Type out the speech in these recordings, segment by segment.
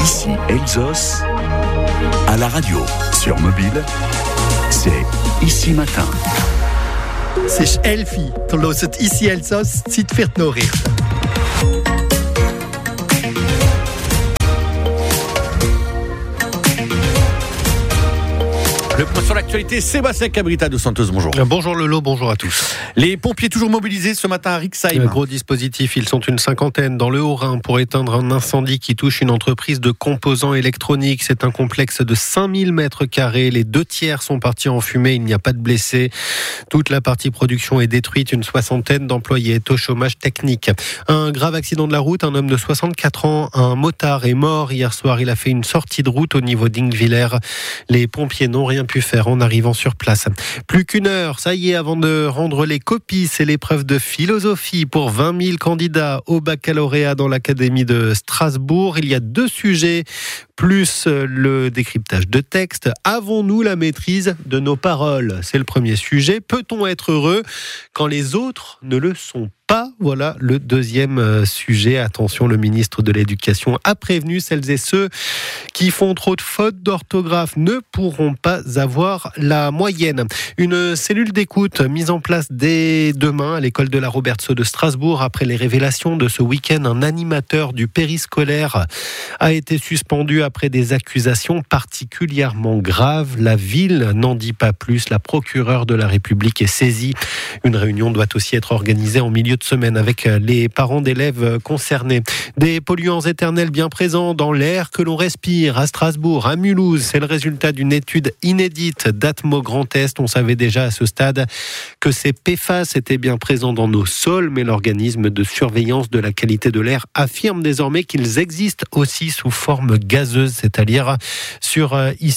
Ici Elsos, à la radio, sur mobile, c'est Ici Matin. C'est Elfie, du hörst Ici Elsos, Zeit für die Nachrichten. Le point sur l'actualité, Sébastien Cabrita de Santos, bonjour. Bonjour Lolo, bonjour à tous. Les pompiers toujours mobilisés ce matin à Rixheim. Gros dispositif, ils sont une cinquantaine dans le Haut-Rhin pour éteindre un incendie qui touche une entreprise de composants électroniques. C'est un complexe de 5000 mètres carrés. Les 2/3 sont partis en fumée, il n'y a pas de blessés. Toute la partie production est détruite. Une soixantaine d'employés est au chômage technique. Un grave accident de la route, un homme de 64 ans, un motard est mort. Hier soir, il a fait une sortie de route au niveau d'Ingviller. Les pompiers n'ont rien pu faire en arrivant sur place. Plus qu'une heure, ça y est, avant de rendre les copies. C'est l'épreuve de philosophie pour 20 000 candidats au baccalauréat dans l'Académie de Strasbourg. Il y a 2 sujets, plus le décryptage de textes. Avons-nous la maîtrise de nos paroles ? C'est le premier sujet. Peut-on être heureux quand les autres ne le sont pas ? Voilà le deuxième sujet. Attention, le ministre de l'Éducation a prévenu celles et ceux qui font trop de fautes d'orthographe ne pourront pas avoir la moyenne. Une cellule d'écoute mise en place dès demain à l'école de la Robertso de Strasbourg. Après les révélations de ce week-end, un animateur du périscolaire a été suspendu après des accusations particulièrement graves. La ville n'en dit pas plus. La procureure de la République est saisie. Une réunion doit aussi être organisée en milieu de semaine avec les parents d'élèves concernés. Des polluants éternels bien présents dans l'air que l'on respire à Strasbourg, à Mulhouse. C'est le résultat d'une étude inédite d'Atmo Grand Est. On savait déjà à ce stade que ces PFAS étaient bien présents dans nos sols, mais l'organisme de surveillance de la qualité de l'air affirme désormais qu'ils existent aussi sous forme gazeuse, c'est-à-dire sur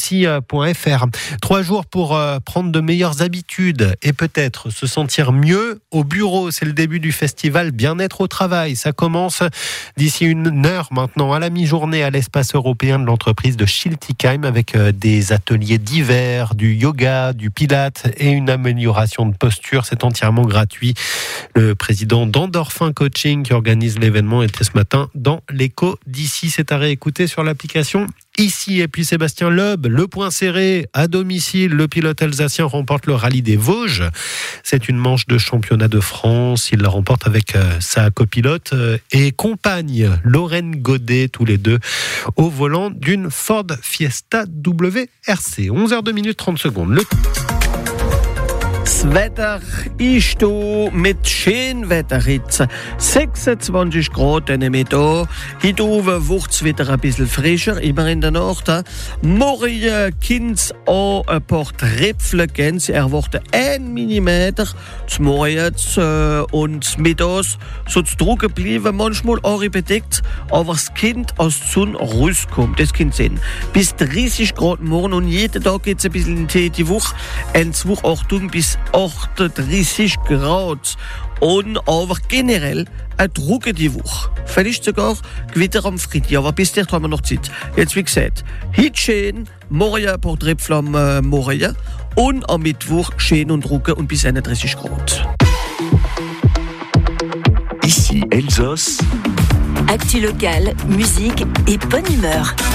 ici.fr. 3 jours pour prendre de meilleures habitudes et peut-être se sentir mieux au bureau. C'est le début du festival Bien-être au travail. Ça commence d'ici 1 heure maintenant à la mi-journée à l'espace européen de l'entreprise de Schiltigheim avec des ateliers divers, du yoga, du pilates et une amélioration de posture. C'est entièrement gratuit. Le président d'Endorphin Coaching qui organise l'événement était ce matin dans l'écho d'ici. C'est à réécouter sur l'application Ici. Et puis Sébastien Loeb, le point serré à domicile. Le pilote alsacien remporte le rallye des Vosges. C'est une manche de championnat de France. Il la remporte avec sa copilote et compagne Lorraine Godet, tous les deux au volant d'une Ford Fiesta WRC. 11h02:30. Das Wetter ist hier mit Schönwetter jetzt. 26 Grad in der Mitte. Heute oben wird es wieder ein bisschen frischer, immer in der Nacht. Morgen kann es auch ein paar Tröpfchen geben. Sie erwarten 1 Millimeter. Zum Morgen und mittags soll es trocken bleiben, manchmal auch bedeckt. Aber das Kind aus der Sonne rauskommt. Das kann sein. Bis 30 Grad morgen und jeden Tag geht es ein bisschen in die Woche. In 2 Achtung bis 38 Grad. Und aber generell eine trockene Woche. Vielleicht sogar Gewitter am Freitag, aber bis dahin haben wir noch Zeit. Jetzt wie gesagt, heute schön, morgen ein paar Tröpfchen am Morgen und am Mittwoch schön und trocken und bis 31 Grad. Ici Elsos. Actu locale, musique et bonne humeur.